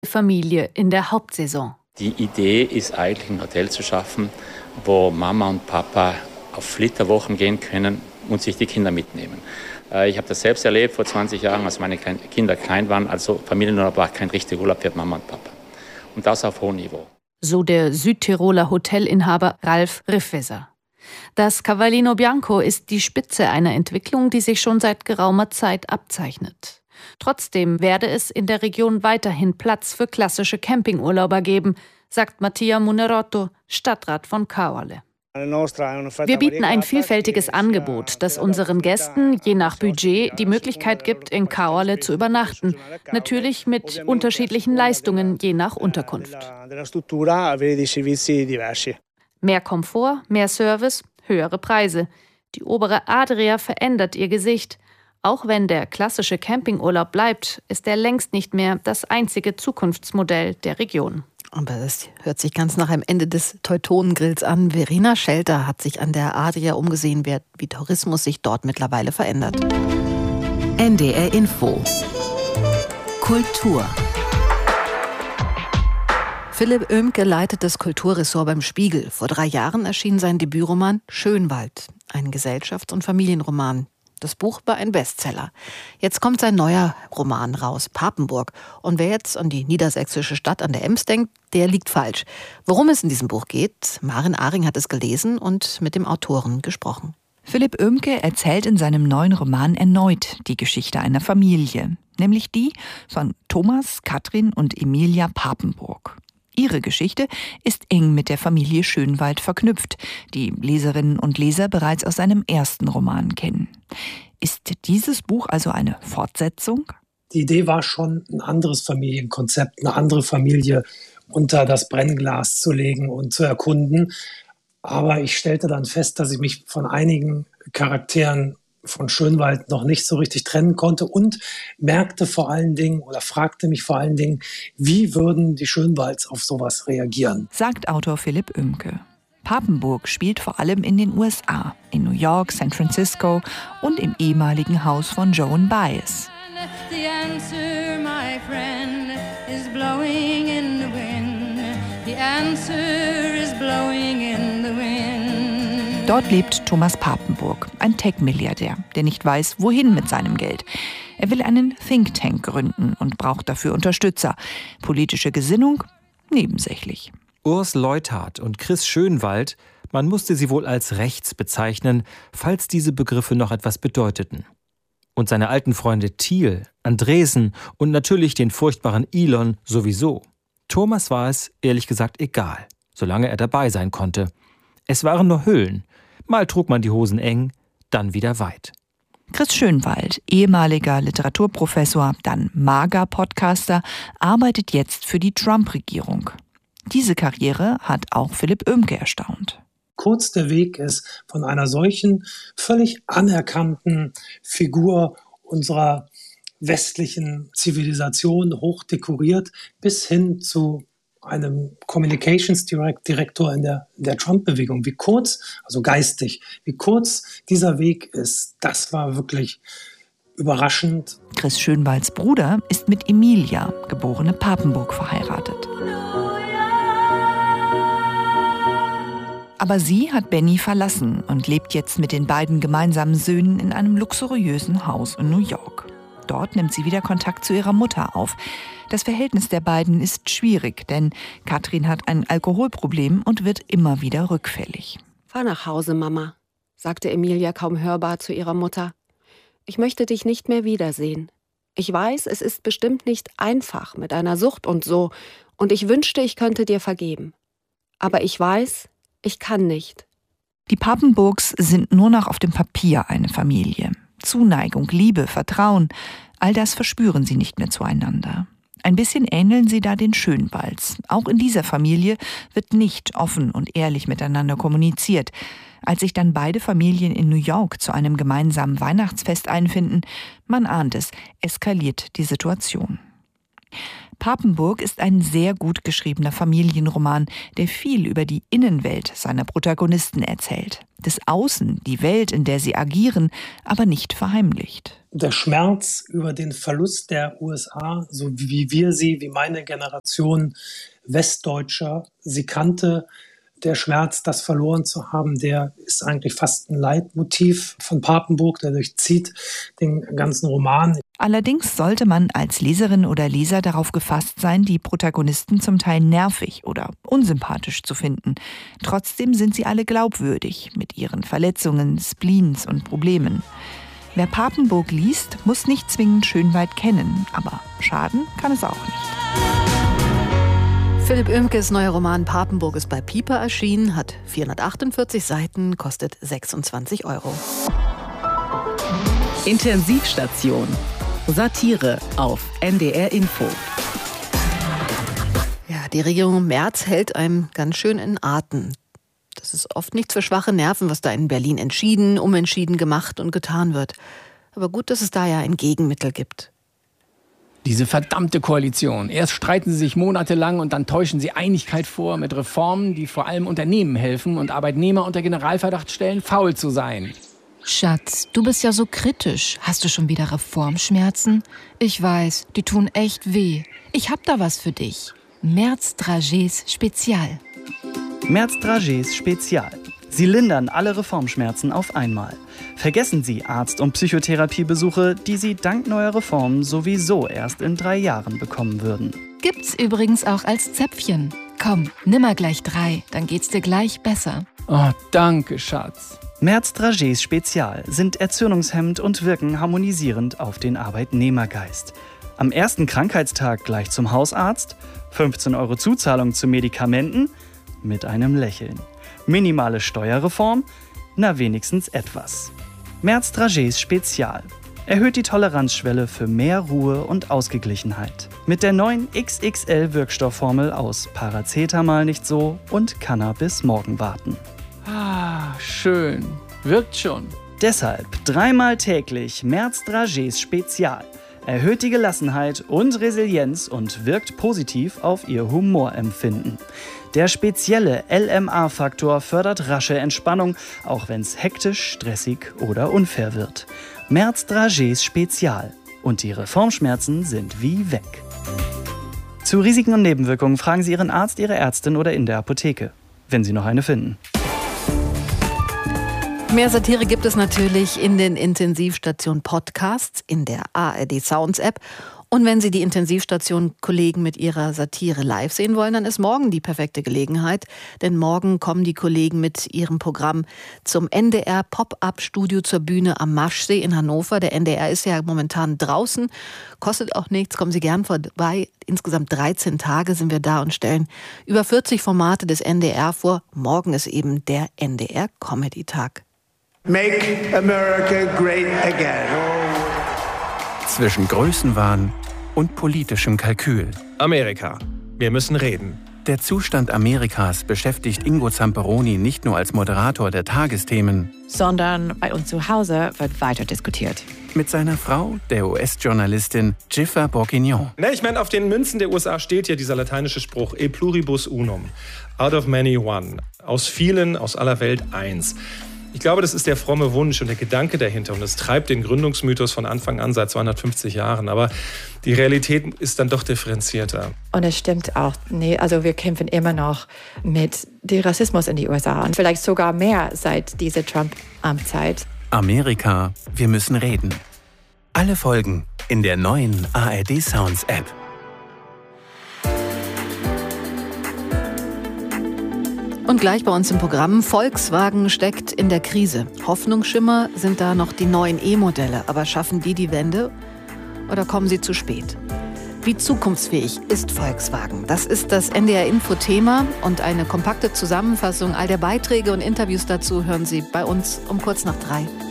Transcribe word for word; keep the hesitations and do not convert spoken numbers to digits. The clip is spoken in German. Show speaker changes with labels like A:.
A: Familie in der Hauptsaison.
B: Die Idee ist eigentlich, ein Hotel zu schaffen, wo Mama und Papa auf Flitterwochen gehen können und sich die Kinder mitnehmen. Ich habe das selbst erlebt vor zwanzig Jahren, als meine Kinder klein waren. Also Familienurlaub war kein richtiger Urlaub für Mama und Papa. Und das auf hohem Niveau.
A: So der Südtiroler Hotelinhaber Ralf Riffeser. Das Cavallino Bianco ist die Spitze einer Entwicklung, die sich schon seit geraumer Zeit abzeichnet. Trotzdem werde es in der Region weiterhin Platz für klassische Campingurlauber geben, sagt Mattia Munerotto, Stadtrat von Caorle. Wir bieten ein vielfältiges Angebot, das unseren Gästen je nach Budget die Möglichkeit gibt, in Caorle zu übernachten. Natürlich mit unterschiedlichen Leistungen je nach Unterkunft. Mehr Komfort, mehr Service, höhere Preise. Die obere Adria verändert ihr Gesicht. Auch wenn der klassische Campingurlaub bleibt, ist er längst nicht mehr das einzige Zukunftsmodell der Region.
C: Aber das hört sich ganz nach einem Ende des Teutonengrills an. Verena Schelter hat sich an der Adria umgesehen, wie Tourismus sich dort mittlerweile verändert.
D: N D R Info Kultur.
C: Philipp Oehmke leitet das Kulturressort beim Spiegel. Vor drei Jahren erschien sein Debütroman Schönwald, ein Gesellschafts- und Familienroman. Das Buch war ein Bestseller. Jetzt kommt sein neuer Roman raus, Papenburg. Und wer jetzt an die niedersächsische Stadt an der Ems denkt, der liegt falsch. Worum es in diesem Buch geht, Maren Ahring hat es gelesen und mit dem Autoren gesprochen.
E: Philipp Oehmke erzählt in seinem neuen Roman erneut die Geschichte einer Familie, nämlich die von Thomas, Katrin und Emilia Papenburg. Ihre Geschichte ist eng mit der Familie Schönwald verknüpft, die Leserinnen und Leser bereits aus seinem ersten Roman kennen. Ist dieses Buch also eine Fortsetzung?
F: Die Idee war schon, ein anderes Familienkonzept, eine andere Familie unter das Brennglas zu legen und zu erkunden. Aber ich stellte dann fest, dass ich mich von einigen Charakteren von Schönwald noch nicht so richtig trennen konnte und merkte vor allen Dingen oder fragte mich vor allen Dingen, wie würden die Schönwalds auf sowas reagieren?
E: Sagt Autor Philipp Oehmke. Papenburg spielt vor allem in den U S A, in New York, San Francisco und im ehemaligen Haus von Joan Baez. The answer, my friend, is blowing in the wind. The answer is blowing in the wind. Dort lebt Thomas Papenburg, ein Tech-Milliardär, der nicht weiß, wohin mit seinem Geld. Er will einen Think Tank gründen und braucht dafür Unterstützer. Politische Gesinnung? Nebensächlich.
G: Urs Leuthard und Chris Schönwald, man musste sie wohl als rechts bezeichnen, falls diese Begriffe noch etwas bedeuteten. Und seine alten Freunde Thiel, Andresen und natürlich den furchtbaren Elon sowieso. Thomas war es, ehrlich gesagt, egal, solange er dabei sein konnte. Es waren nur Hüllen. Mal trug man die Hosen eng, dann wieder weit.
E: Chris Schönwald, ehemaliger Literaturprofessor, dann Mager-Podcaster, arbeitet jetzt für die Trump-Regierung. Diese Karriere hat auch Philipp Oehmke erstaunt.
F: Kurz der Weg ist von einer solchen völlig anerkannten Figur unserer westlichen Zivilisation, hochdekoriert, bis hin zu einem Communications Director in der, in der Trump-Bewegung. Wie kurz, also geistig, wie kurz dieser Weg ist, das war wirklich überraschend.
E: Chris Schönwalds Bruder ist mit Emilia, geborene Papenburg, verheiratet. Aber sie hat Benny verlassen und lebt jetzt mit den beiden gemeinsamen Söhnen in einem luxuriösen Haus in New York. Dort nimmt sie wieder Kontakt zu ihrer Mutter auf. Das Verhältnis der beiden ist schwierig, denn Katrin hat ein Alkoholproblem und wird immer wieder rückfällig.
H: Fahr nach Hause, Mama, sagte Emilia kaum hörbar zu ihrer Mutter. Ich möchte dich nicht mehr wiedersehen. Ich weiß, es ist bestimmt nicht einfach mit einer Sucht und so, und ich wünschte, ich könnte dir vergeben. Aber ich weiß, ich kann nicht.
E: Die Papenburgs sind nur noch auf dem Papier eine Familie. Zuneigung, Liebe, Vertrauen, all das verspüren sie nicht mehr zueinander. Ein bisschen ähneln sie da den Schönwalds. Auch in dieser Familie wird nicht offen und ehrlich miteinander kommuniziert. Als sich dann beide Familien in New York zu einem gemeinsamen Weihnachtsfest einfinden, man ahnt es, eskaliert die Situation. Papenburg ist ein sehr gut geschriebener Familienroman, der viel über die Innenwelt seiner Protagonisten erzählt. Das Außen, die Welt, in der sie agieren, aber nicht verheimlicht.
F: Der Schmerz über den Verlust der U S A, so wie wir sie, wie meine Generation Westdeutscher sie kannte, der Schmerz, das verloren zu haben, der ist eigentlich fast ein Leitmotiv von Papenburg, der durchzieht den ganzen Roman.
E: Allerdings sollte man als Leserin oder Leser darauf gefasst sein, die Protagonisten zum Teil nervig oder unsympathisch zu finden. Trotzdem sind sie alle glaubwürdig mit ihren Verletzungen, Spleens und Problemen. Wer Papenburg liest, muss nicht zwingend Schönwald kennen, aber schaden kann es auch nicht.
C: Philipp Oehmkes neuer Roman Papenburg ist bei Piper erschienen, hat vierhundertachtundvierzig Seiten, kostet sechsundzwanzig Euro.
D: Intensivstation. Satire auf N D R Info.
C: Ja, die Regierung Merz hält einem ganz schön in Atem. Das ist oft nichts für schwache Nerven, was da in Berlin entschieden, umentschieden gemacht und getan wird. Aber gut, dass es da ja ein Gegenmittel gibt.
I: Diese verdammte Koalition. Erst streiten sie sich monatelang und dann täuschen sie Einigkeit vor mit Reformen, die vor allem Unternehmen helfen und Arbeitnehmer unter Generalverdacht stellen, faul zu sein.
J: Schatz, du bist ja so kritisch. Hast du schon wieder Reformschmerzen? Ich weiß, die tun echt weh. Ich hab da was für dich. Merz Dragés Spezial.
K: Merz Dragés Spezial. Sie lindern alle Reformschmerzen auf einmal. Vergessen Sie Arzt- und Psychotherapiebesuche, die Sie dank neuer Reformen sowieso erst in drei Jahren bekommen würden.
J: Gibt's übrigens auch als Zäpfchen. Komm, nimm mal gleich drei, dann geht's dir gleich besser.
I: Oh, danke, Schatz.
K: Merz Dragés Spezial sind erzürnungshemmend und wirken harmonisierend auf den Arbeitnehmergeist. Am ersten Krankheitstag gleich zum Hausarzt, fünfzehn Euro Zuzahlung zu Medikamenten, mit einem Lächeln. Minimale Steuerreform, na wenigstens etwas. Merz Dragés Spezial erhöht die Toleranzschwelle für mehr Ruhe und Ausgeglichenheit. Mit der neuen X X L-Wirkstoffformel aus Paracetamol nicht so und Cannabis morgen warten.
I: Ah, schön. Wirkt schon.
K: Deshalb dreimal täglich Merz Dragés Spezial. Erhöht die Gelassenheit und Resilienz und wirkt positiv auf Ihr Humorempfinden. Der spezielle L M A-Faktor fördert rasche Entspannung, auch wenn es hektisch, stressig oder unfair wird. Merz Dragés Spezial. Und die Reformschmerzen sind wie weg. Zu Risiken und Nebenwirkungen fragen Sie Ihren Arzt, Ihre Ärztin oder in der Apotheke, wenn Sie noch eine finden.
C: Mehr Satire gibt es natürlich in den Intensivstation-Podcasts, in der A R D Sounds App. Und wenn Sie die Intensivstation-Kollegen mit ihrer Satire live sehen wollen, dann ist morgen die perfekte Gelegenheit. Denn morgen kommen die Kollegen mit ihrem Programm zum N D R Pop-Up-Studio zur Bühne am Maschsee in Hannover. Der N D R ist ja momentan draußen, kostet auch nichts, kommen Sie gern vorbei. Insgesamt dreizehn Tage sind wir da und stellen über vierzig Formate des N D R vor. Morgen ist eben der N D R Comedy-Tag.
L: Make America great again.
M: Zwischen Größenwahn und politischem Kalkül.
N: Amerika. Wir müssen reden.
M: Der Zustand Amerikas beschäftigt Ingo Zamperoni nicht nur als Moderator der Tagesthemen,
O: sondern bei uns zu Hause wird weiter diskutiert.
M: Mit seiner Frau, der U S-Journalistin Jiffa Bourguignon.
N: Ne, ich meine, auf den Münzen der U S A steht ja dieser lateinische Spruch E pluribus unum. Out of many one. Aus vielen, aus aller Welt eins. Ich glaube, das ist der fromme Wunsch und der Gedanke dahinter. Und es treibt den Gründungsmythos von Anfang an seit zweihundertfünfzig Jahren. Aber die Realität ist dann doch differenzierter.
O: Und es stimmt auch. Nee, also wir kämpfen immer noch mit dem Rassismus in die U S A. Und vielleicht sogar mehr seit dieser Trump-Amtszeit.
M: Amerika, wir müssen reden. Alle Folgen in der neuen A R D Sounds App.
C: Und gleich bei uns im Programm, Volkswagen steckt in der Krise. Hoffnungsschimmer sind da noch die neuen E-Modelle. Aber schaffen die die Wende oder kommen sie zu spät? Wie zukunftsfähig ist Volkswagen? Das ist das N D R-Info-Thema und eine kompakte Zusammenfassung all der Beiträge und Interviews dazu hören Sie bei uns um kurz nach drei.